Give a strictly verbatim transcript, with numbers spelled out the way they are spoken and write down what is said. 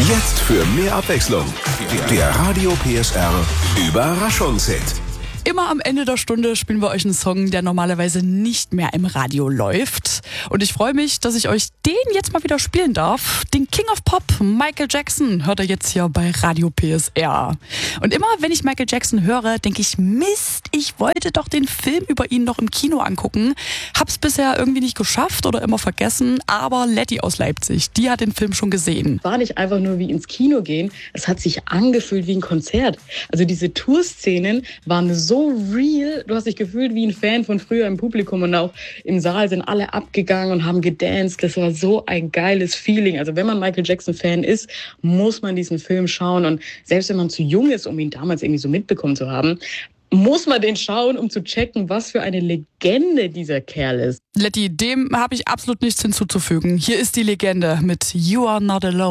Jetzt für mehr Abwechslung. Der Radio P S R Überraschungshit. Immer am Ende der Stunde spielen wir euch einen Song, der normalerweise nicht mehr im Radio läuft. Und ich freue mich, dass ich euch den jetzt mal wieder spielen darf. Den King of Pop, Michael Jackson, hört ihr jetzt hier bei Radio P S R. Und immer, wenn ich Michael Jackson höre, denke ich, Mist, ich wollte doch den Film über ihn noch im Kino angucken. Hab's bisher irgendwie nicht geschafft oder immer vergessen. Aber Letty aus Leipzig, die hat den Film schon gesehen. War nicht einfach nur wie ins Kino gehen, es hat sich angefühlt wie ein Konzert. Also diese Tourszenen waren so real, du hast dich gefühlt wie ein Fan von früher im Publikum und auch im Saal sind alle abgegangen und haben gedanced. Das war so ein geiles Feeling. Also wenn man Michael Jackson-Fan ist, muss man diesen Film schauen und selbst wenn man zu jung ist, um ihn damals irgendwie so mitbekommen zu haben, muss man den schauen, um zu checken, was für eine Legende dieser Kerl ist. Letty, dem habe ich absolut nichts hinzuzufügen. Hier ist die Legende mit You Are Not Alone.